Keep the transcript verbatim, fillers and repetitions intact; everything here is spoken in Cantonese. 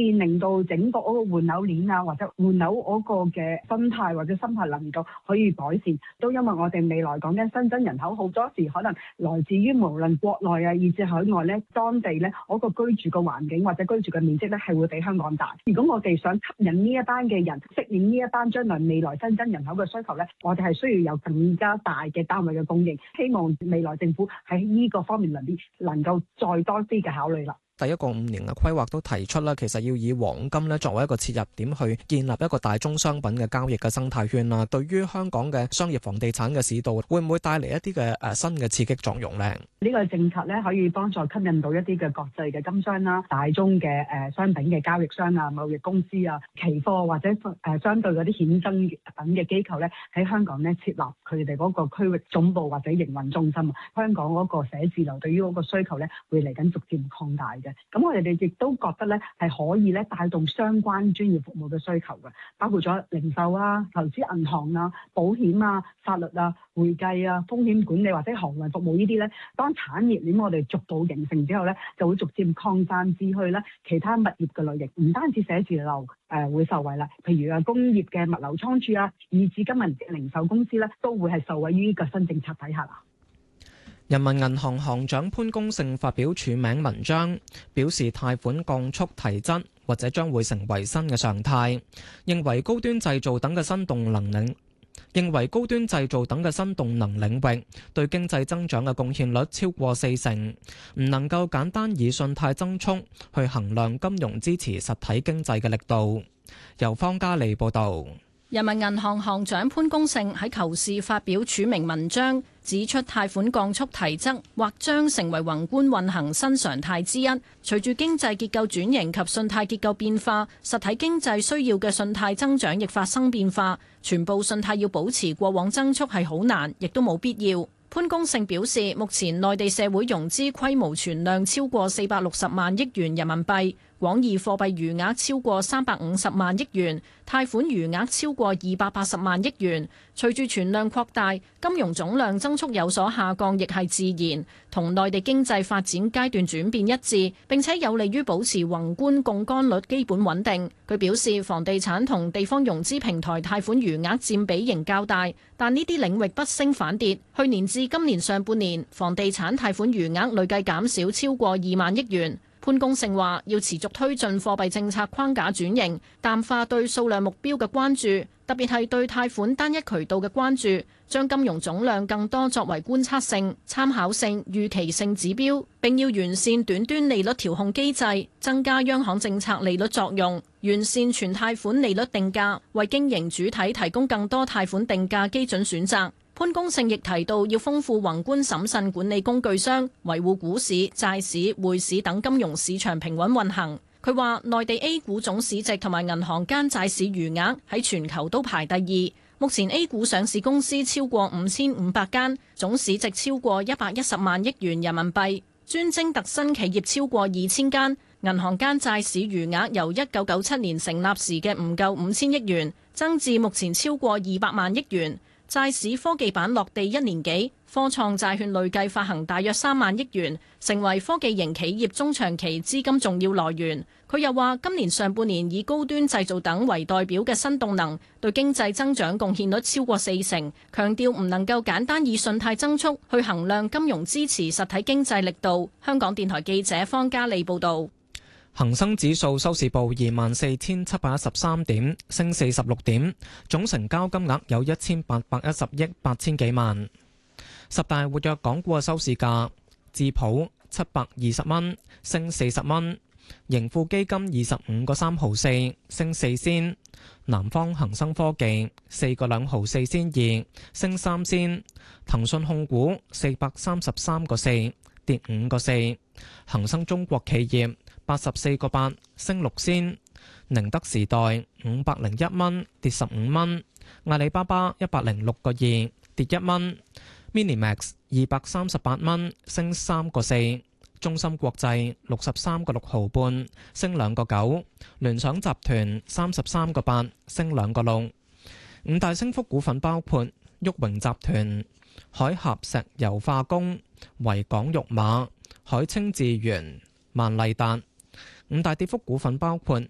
以令到整個嗰個換樓鏈啊，或者換樓嗰個嘅生態或者生態能夠可以改善。都因為我哋未來講緊新增人口好多時可能來自於無論國內啊，以至海外咧，當地咧嗰個居住嘅環境或者居住嘅面積咧係會比香港大。如果我哋想吸引呢一班嘅人適應呢一班將來未來新增人口嘅需求咧，我哋係需要有更加大嘅單位嘅供應。希望未來政府喺呢個方面裏邊能夠再多啲嘅考慮啦。 第一個五年嘅規劃都提出啦，其實要以黃金咧作為一個切入點去建立一個大宗商品嘅交易嘅生態圈啦。對於香港嘅商業房地產嘅市道，會唔會帶嚟一啲嘅誒新嘅刺激作用咧？ 呢個政策咧可以幫助吸引到一啲嘅國際嘅金商啦、大宗嘅誒商品嘅交易商啊、貿易公司啊、期貨或者誒相對嗰啲衍生品嘅機構咧喺香港咧設立佢哋嗰個區域總部或者營運中心。香港嗰個寫字樓對於嗰個需求咧會嚟緊逐漸擴大嘅。咁我哋哋亦都覺得咧係可以咧帶動相關專業服務嘅需求嘅，包括咗零售啊、投資銀行啊、保險啊、法律啊、會計啊、風險管理或者航運服務呢啲咧，當產業鏈我哋逐步形成之後咧，就會逐漸擴散至去咧其他物業嘅類型，唔單止寫字樓誒會受惠啦，譬如啊工業嘅物流倉儲啊，以至今日嘅零售公司咧，都會係受惠於呢個新政策底下啦。 人民銀行行長潘功勝發表署名文章，表示貸款降速提質或者將會成為新嘅常態，認為高端製造等嘅新動能領認為高端製造等嘅新動能領域對經濟增長嘅貢獻率超過四成，唔能夠簡單以信貸增速去衡量金融支持實體經濟嘅力度。由方嘉利報導。 人民銀行行長潘功勝喺求是發表署名文章，指出貸款降速提質或將成為宏觀運行新常態之一。隨住經濟結構轉型及信貸結構變化，實體經濟需要嘅信貸增長亦發生變化，全部信貸要保持過往增速係好難，亦都冇必要。潘功勝表示，目前內地社會融資規模存量超過四百六十萬億元人民幣，廣義貨幣餘額超過三百五十萬億元，貸款餘額超過二百八十萬億元。隨住存量擴大，金融總量增速有所下降，亦係自然，同內地經濟發展階段轉變一致，並且有利於保持宏觀槓桿率基本穩定。佢表示，房地產同地方融資平台貸款餘額佔比仍較大，但呢啲領域不升反跌。去年至今年上半年，房地產貸款餘額累計減少超過二萬億元。潘功勝話：要持續推進貨幣政策框架轉型，淡化對數量目標嘅關注，特別係對貸款單一渠道嘅關注，將金融總量更多作為觀察性、參考性、預期性指標，並要完善短端利率調控機制，增加央行政策利率作用，完善全貸款利率定價，為經營主體提供更多貸款定價基準選擇。潘功勝亦提到，要豐富宏觀審慎管理工具箱，維護股市、債市、匯市等金融市場平穩運行。佢話，內地 A 股總市值同埋銀行間債市餘額喺全球都排第二。目前 A 股上市公司超過五千五百間，總市值超過一百一十萬億元人民幣，專精特新企業超過二千間。銀行間債市餘額由一九九七年成立時嘅唔夠五千億元，增至目前超過二百萬億元。債市科技板落地一年幾，科創債券累計發行大約三萬億元，成為科技型企業中長期資金重要來源。佢又話，今年上半年以高端製造等為代表嘅新動能對經濟增長貢獻率超過四成，強調唔能夠簡單以信貸增速去衡量金融支持實體經濟力度。香港電台記者方嘉利報導。 恒生指數收市報二萬四千七百一十三點，升四十六點，總成交金額有一千八百一十億八千幾萬。十大活躍港股嘅收市價，智普七百二十蚊，升四十蚊；盈富基金二十五個三毫四，升四仙；南方恒生科技四個兩毫四仙二，升三仙；騰訊控股四百三十三個四，跌五個四；恒生中國企業八十四個八，升六仙；寧德時代五百零一蚊，跌十五蚊；阿里巴巴一百零六個二，跌一蚊；Minimax 二百三十八蚊，升三個四；中芯國際六十三個六毫半，升兩個九；聯想集團三十三個八，升兩個六。五大升幅股份包括旭榮集團、海峽石油化工、維港玉馬、海清智源、萬麗達。五大跌幅股份包括